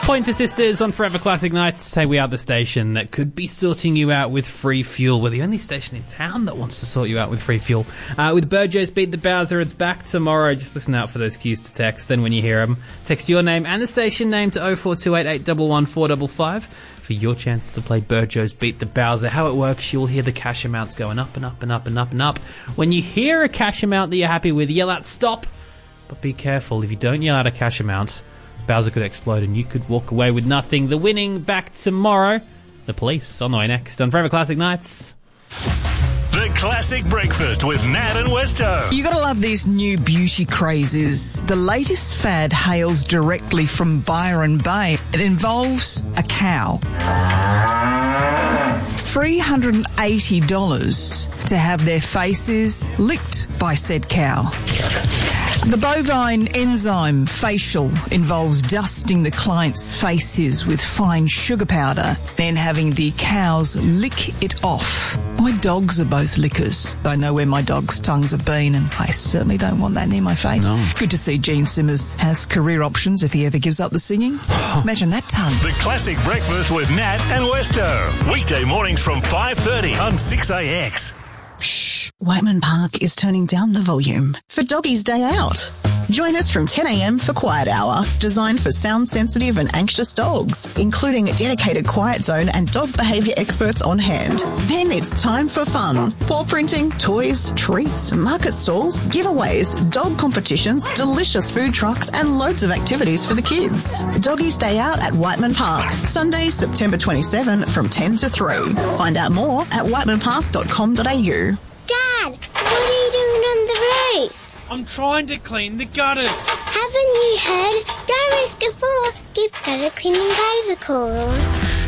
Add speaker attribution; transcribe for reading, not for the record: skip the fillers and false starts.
Speaker 1: Pointer Sisters on Forever Classic Nights say we are the station that could be sorting you out with free fuel. We're the only station in town that wants to sort you out with free fuel. With Burjo's Beat the Bowser, it's back tomorrow. Just listen out for those cues to text. Then when you hear them, text your name and the station name to 0428811455 for your chance to play Burjo's Beat the Bowser. How it works, you'll hear the cash amounts going up and up and up and up and up. When you hear a cash amount that you're happy with, yell out stop. But be careful, if you don't yell out a cash amount, Bowser could explode and you could walk away with nothing. The winning back tomorrow. The Police on the way next on Forever Classic Nights.
Speaker 2: The Classic Breakfast with Nat and Westo.
Speaker 3: You gotta love these new beauty crazes. The latest fad hails directly from Byron Bay. It involves a cow. It's $380 to have their faces licked by said cow. The bovine enzyme facial involves dusting the client's faces with fine sugar powder, then having the cows lick it off. My dogs are both lickers. I know where my dog's tongues have been, and I certainly don't want that near my face.
Speaker 1: No.
Speaker 3: Good to see Gene Simmers has career options if he ever gives up the singing. Imagine that tongue.
Speaker 2: The Classic Breakfast with Nat and Westo. Weekday mornings from 5:30 on 6AX.
Speaker 4: Shh. Whiteman Park is turning down the volume for Doggies Day Out. Join us from 10 a.m. for Quiet Hour, designed for sound-sensitive and anxious dogs, including a dedicated quiet zone and dog behaviour experts on hand. Then it's time for fun. Paw printing, toys, treats, market stalls, giveaways, dog competitions, delicious food trucks and loads of activities for the kids. Doggies Day Out at Whiteman Park, Sunday, September 27 from 10 to 3. Find out more at whitemanpark.com.au.
Speaker 5: Dad, what are you doing on the roof?
Speaker 6: I'm trying to clean the gutters.
Speaker 5: Haven't you heard? Don't risk a fall. Give gutter cleaning guys a call.